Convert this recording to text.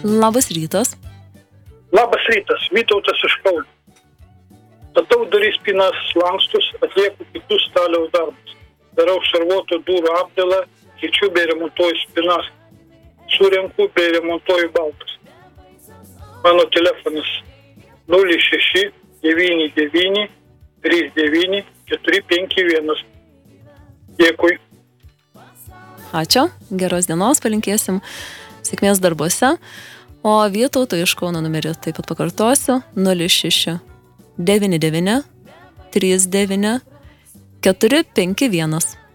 Labas rytas. Labas rytas, Vytautas iš Kauno. Statau duris, spynas, lankstus, atlieku kitus staliaus darbus. Darau šarvuoto durų apdėlą, keičiu bei remontuoju spynas, surenku bei remontuoju baltus. Mano telefonas 06 99 39 451. Dėkui. Ačiū, geros dienos, palinkėsim sėkmės darbuose. O Vytauto iš Kauno numerį taip pat pakartosiu 06 99 39 451.